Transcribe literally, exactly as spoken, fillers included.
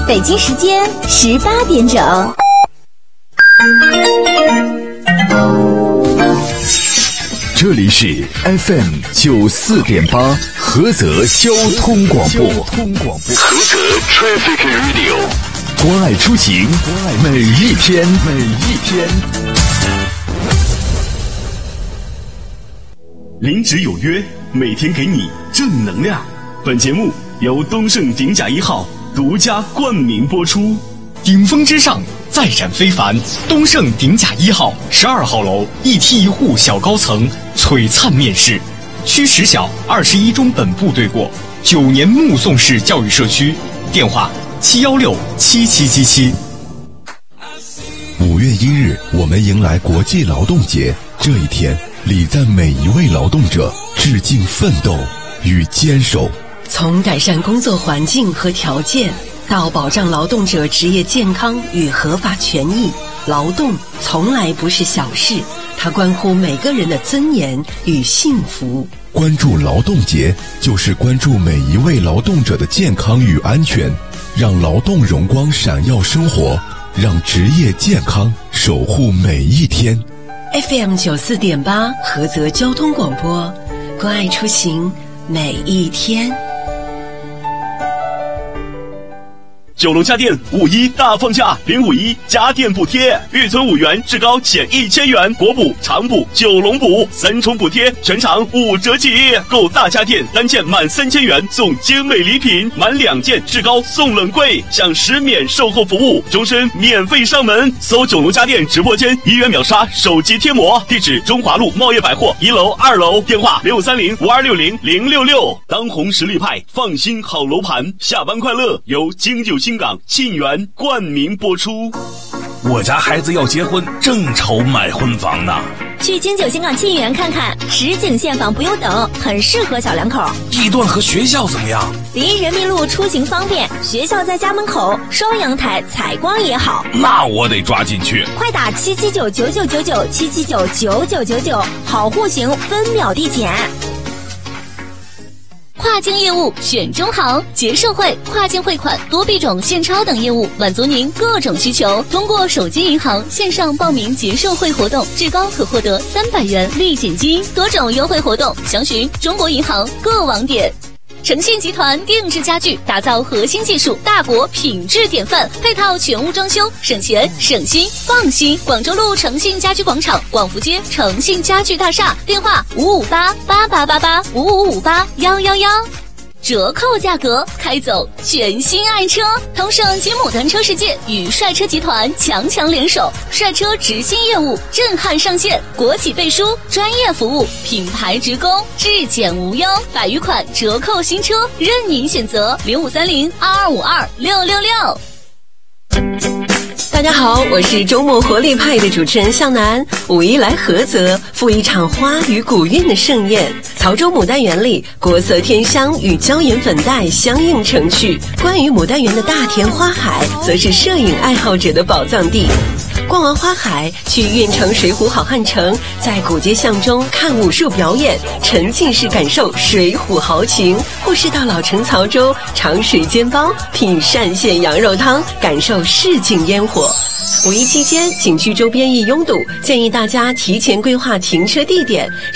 北京时间十八点整。 这里是 F M 九四点八菏泽交通广播，菏泽 Traffic Radio， 关爱出行，每一天，每一天。 零职有约，每天给你正能量。本节目由东盛鼎甲一号独家冠名播出。 顶峰之上，再展非凡。东盛鼎甲一号十二号楼一梯一户小高层璀璨面世，区实小二十一中本部对过，九年目送式教育社区。电话七幺六七七七七。 五月一日，我们迎来国际劳动节。这一天，礼赞每一位劳动者，致敬奋斗与坚守。 从改善工作环境和条件，到保障劳动者职业健康与合法权益，劳动从来不是小事，它关乎每个人的尊严与幸福。 关注劳动节，就是关注每一位劳动者的健康与安全，让劳动荣光闪耀生活，让职业健康守护每一天。 F M 九四点八菏泽交通广播，关爱出行每一天。 九龙家电五一大放价，零五一家电补贴，预存五元至高减一千元，国补、长补、九龙补三重补贴，全场五折起。购大家电单件满三千元送精美礼品，满两件至高送冷柜，享十免售后服务，终身免费上门。搜九龙家电直播间，一元秒杀手机贴膜。地址中华路茂业百货一楼、二楼，电话六三零五二六零零六六。当红实力派，放心好楼盘，下班快乐由京九新港沁园冠名播出。 我家孩子要结婚，正愁买婚房呢。 去京九新港沁园看看，实景现房不用等，很适合小两口。 地段和学校怎么样？ 离人民路出行方便，学校在家门口，双阳台，采光也好。 那我得抓紧去。 快打七七九九九九九七七九九九九九，好户型分秒递减。 跨境业务选中行，结社会、跨境汇款、多币种现钞等业务，满足您各种需求。通过手机银行线上报名结社会活动，至高可获得三百元立减金，多种优惠活动，详询中国银行各网点。诚信集团定制家具，打造核心技术大国品质典范，配套全屋装修，省钱省心放心。广州路诚信家居广场，广福街诚信家具大厦，电话五五八八八八八五五五八幺幺幺。折扣价格，开走全新爱车。同盛吉姆单车世界与帅车集团强强联手，帅车直新业务震撼上线，国企背书，专业服务，品牌直供，质检无忧，百余款折扣新车任您选择。零五三零二二五二六六六。 大家好，我是周末活力派的主持人向南。五一来菏泽，赴一场花与古韵的盛宴。潮州牡丹园里，国色天香与椒盐粉黛相映成趣。关于牡丹园的大田花海，则是摄影爱好者的宝藏地。逛完花海，去运城水浒好汉城，在古街巷中看武术表演，沉浸式感受水浒豪情；或是到老城曹州尝水煎包，品单县羊肉汤，感受市井烟火。五一期间，景区周边易拥堵，建议大家提前规划停车地点，